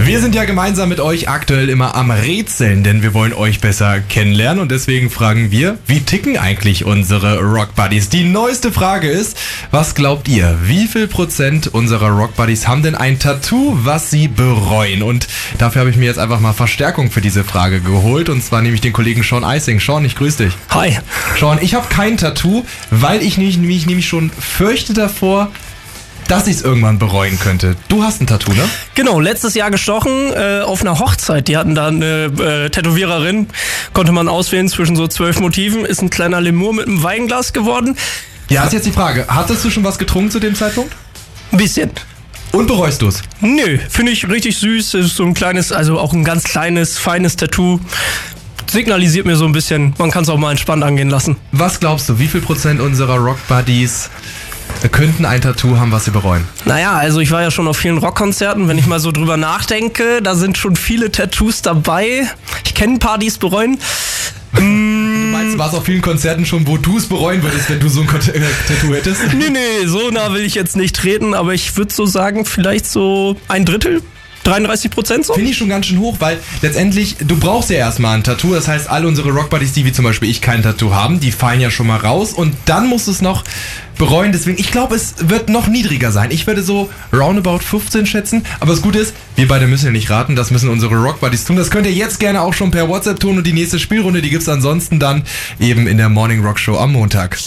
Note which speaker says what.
Speaker 1: Wir sind ja gemeinsam mit euch aktuell immer am Rätseln, denn wir wollen euch besser kennenlernen und deswegen fragen wir, wie ticken eigentlich unsere Rock Buddies? Die neueste Frage ist, was glaubt ihr, wie viel % unserer Rock Buddies haben denn ein Tattoo, was sie bereuen? Und dafür habe ich mir jetzt einfach mal Verstärkung für diese Frage geholt und zwar nämlich den Kollegen Sean Eising. Sean, ich grüße dich.
Speaker 2: Hi.
Speaker 1: Sean, ich habe kein Tattoo, weil ich mich nämlich schon fürchte davor, dass ich es irgendwann bereuen könnte. Du hast ein Tattoo, ne?
Speaker 2: Genau, letztes Jahr gestochen auf einer Hochzeit. Die hatten da eine Tätowiererin. Konnte man auswählen zwischen so 12 Motiven. Ist ein kleiner Lemur mit einem Weinglas geworden.
Speaker 1: Ja, ist jetzt die Frage. Hattest du schon was getrunken zu dem Zeitpunkt?
Speaker 2: Ein bisschen.
Speaker 1: Und bereust du es?
Speaker 2: Nö, finde ich richtig süß. Ist so ein kleines, also auch ein ganz kleines, feines Tattoo. Signalisiert mir so ein bisschen, man kann es auch mal entspannt angehen lassen.
Speaker 1: Was glaubst du, wie viel % unserer Rock Buddies könnten ein Tattoo haben, was sie bereuen?
Speaker 2: Naja, also ich war ja schon auf vielen Rockkonzerten. Wenn ich mal so drüber nachdenke, da sind schon viele Tattoos dabei. Ich kenne ein paar, die es bereuen.
Speaker 1: Du meinst, du warst auf vielen Konzerten schon, wo du es bereuen würdest, wenn du so ein Tattoo hättest?
Speaker 2: Nee, so nah will ich jetzt nicht treten, aber ich würde so sagen, vielleicht so ein Drittel. 33% so?
Speaker 1: Finde ich schon ganz schön hoch, weil letztendlich, du brauchst ja erstmal ein Tattoo. Das heißt, alle unsere Rock-Buddies, die wie zum Beispiel ich kein Tattoo haben, die fallen ja schon mal raus und dann musst du es noch bereuen. Deswegen, ich glaube, es wird noch niedriger sein. Ich würde so roundabout 15 schätzen. Aber das Gute ist, wir beide müssen ja nicht raten. Das müssen unsere Rock-Buddies tun. Das könnt ihr jetzt gerne auch schon per WhatsApp tun und die nächste Spielrunde, die gibt's ansonsten dann eben in der Morning Rock Show am Montag.